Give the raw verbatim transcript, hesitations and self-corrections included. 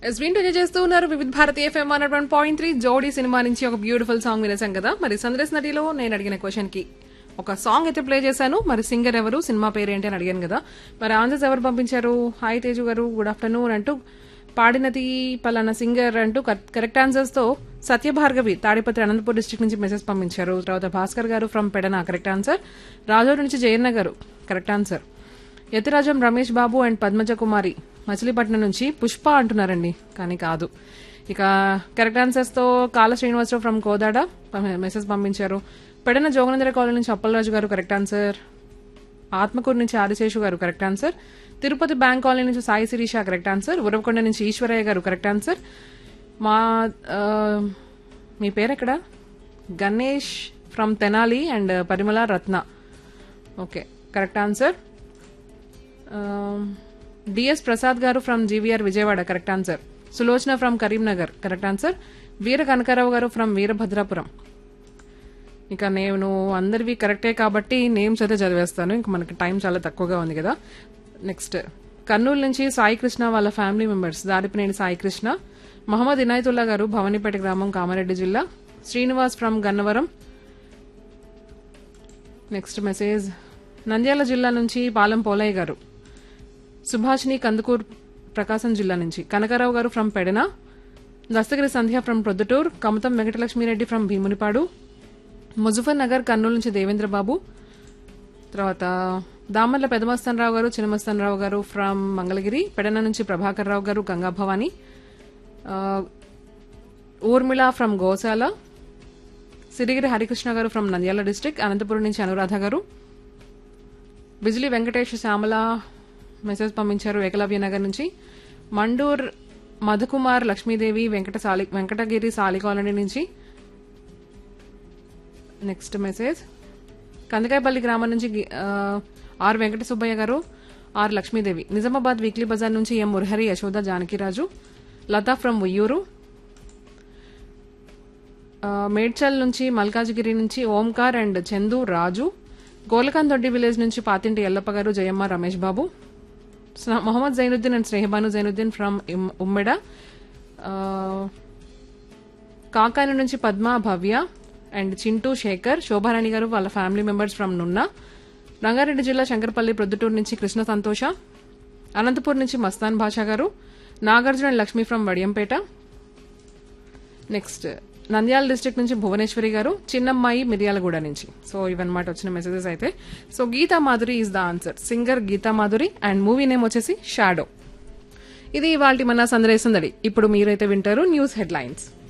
Yes వింటూ చేస్తూ ఉన్నారు వివిధ Bharati FM one one point three జోడీ సినిమా నుంచి ఒక బ్యూటిఫుల్ సాంగ్ వినేసాం కదా. మరి సందేశ్ నటిలో నేను అడిగిన క్వశ్చన్ కి ఒక సాంగ్ అయితే ప్లే చేశాను. మరి సింగర్ ఎవరు, సినిమా పేరు ఏంటి అని అడిగాను కదా. మరి ఆన్సర్స్ ఎవరు పంపించారు? హాయ్ తేజు గారు, గుడ్ ఆఫ్టర్నూన్ అంటూ పాడినది పలానా సింగర్ అంటూ కరెక్ట్ ఆన్సర్స్ తో సత్యభార్గవి తాడిపత్రి అనంతపూర్ డిస్ట్రిక్ట్ నుంచి మెసేజ్ పంపించారు. తర్వాత భాస్కర్ గారు ఫ్రమ్ పెడన కరెక్ట్ ఆన్సర్. రాజోడు నుంచి జయన్న గారు correct answer. Yatirajam Ramesh Babu and Padmaja కుమారి మచిలీపట్నం నుంచి పుష్ప అంటున్నారండి, కానీ కాదు. ఇక కరెక్ట్ ఆన్సర్స్ తో కాల శ్రీనివాసరావు ఫ్రమ్ కోదాడ మెసేజ్ పంపించారు. పెడన జోగనేంద్ర కాలనీ నుంచి అప్పలరాజు గారు కరెక్ట్ ఆన్సర్. ఆత్మకూరు నుంచి ఆదిశేషు గారు correct answer. Tirupati bank colony నుంచి సాయి శిరీష కరెక్ట్ ఆన్సర్. ఉరవకొండ నుంచి ఈశ్వరయ్య గారు కరెక్ట్ ఆన్సర్. మా మీ పేరెక్కడ? Ganesh from Tenali and Parimala Ratna okay correct answer. DS Prasad గారు from GVR Vijayawada correct answer. Sulochana from Karimnagar correct answer. వీర కనకారావు గారు ఫ్రమ్ వీరభద్రాపురం. ఇక నేను అందరివి కరెక్టే కాబట్టి నేమ్స్ అయితే చదివేస్తాను, ఇంక మనకి టైం చాలా తక్కువగా ఉంది కదా. నెక్స్ట్ కర్నూలు నుంచి సాయి కృష్ణ వాళ్ళ ఫ్యామిలీ మెంబర్స్ దాడిపినేని సాయి కృష్ణ, మహమ్మద్ ఇనాయతుల్లా గారు భవానీపేట గ్రామం కామారెడ్డి జిల్లా, Srinivas from Gannavaram. Next message Nandyal జిల్లా నుంచి పాలెం పోలయ్య గారు, సుభాషిని కందుకూర్ ప్రకాశం జిల్లా నుంచి, కనకారావు గారు from Pedana, Dastagiri Sandhya from Proddatur, Kamatham Venkatalakshmi Reddy from Bheemunipadu, Muzaffar Nagar Kurnool నుంచి దేవేంద్ర బాబు. తర్వాత దామర్ల పెదమస్తానరావు గారు చిన్నమస్తానరావు గారు ఫ్రమ్ మంగళగిరి, పెడన నుంచి ప్రభాకర్ రావు గారు గంగా భవాని, ఊర్మిళ ఫ్రమ్ గోశాల, సిరిగిరి హరికృష్ణ గారు ఫ్రమ్ నంద్యాల డిస్టిక్, అనంతపురం నుంచి అనురాధ గారు, బిజిలీ వెంకటేష్ శ్యామల మెసేజ్ పంపించారు ఏకలవ్య నగర్ నుంచి, మండూర్ మధుకుమార్ లక్ష్మీదేవి వెంకట సాలి వెంకటగిరి సాలి కాలనీ నుంచి. నెక్స్ట్ మెసేజ్ కందకాయపల్లి గ్రామం నుంచి ఆర్ వెంకట సుబ్బయ్య గారు, ఆర్ లక్ష్మీదేవి, నిజామాబాద్ వీక్లీ బజార్ నుంచి ఎం మురహరి యశోద జానకిరాజు, లతా ఫ్రమ్ ఉయ్యూరు, మేడ్చల్ నుంచి మల్కాజ్గిరి నుంచి Omkar and Chandu Raju, గోలకాందొడ్డి village నుంచి పాతింటి ఎల్లప్ప గారు జయమ్మ రమేష్ బాబు, మొహమ్మద్ జైనుద్దీన్ అండ్ స్నేహబాను జైనుద్దీన్ ఫ్రమ్ ఉమ్మెడ, కాకాని నుంచి పద్మ భవ్య అండ్ చింటూ శేఖర్, శోభారాణి గారు వాళ్ళ ఫ్యామిలీ మెంబర్స్ ఫ్రమ్ నున్న, రంగారెడ్డి జిల్లా శంకరపల్లి ప్రొద్దుటూరు నుంచి కృష్ణ సంతోష, అనంతపూర్ నుంచి మస్తాన్ భాషా గారు, Nagarjuna and Lakshmi from Vadiyampeta. Next Nandyal district నుంచి భువనేశ్వరి గారు, చిన్నమ్మాయి మిర్యాలగూడ నుంచి. సో ఇవన్నమాట వచ్చిన మెసేజెస్ అయితే. So Gita Madhuri is the answer, singer Gita Madhuri and movie name వచ్చేసి షాడో. ఇది ఇవాల్టి మన సందేశం దడి. ఇప్పుడు మీరైతే వింటారు న్యూస్ హెడ్లైన్స్.